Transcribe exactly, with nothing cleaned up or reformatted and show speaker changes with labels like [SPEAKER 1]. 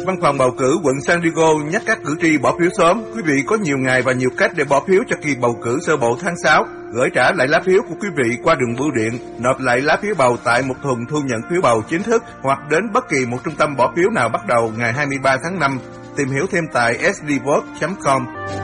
[SPEAKER 1] Văn phòng bầu cử quận San Diego nhắc các cử tri bỏ phiếu sớm. Quý vị có nhiều ngày và nhiều cách để bỏ phiếu cho kỳ bầu cử sơ bộ tháng sáu. Gửi trả lại lá phiếu của quý vị qua đường bưu điện, nộp lại lá phiếu bầu tại một thùng thu nhận phiếu bầu chính thức hoặc đến bất kỳ một trung tâm bỏ phiếu nào bắt đầu ngày hai mươi ba tháng năm. Tìm hiểu thêm tại s d vote chấm com.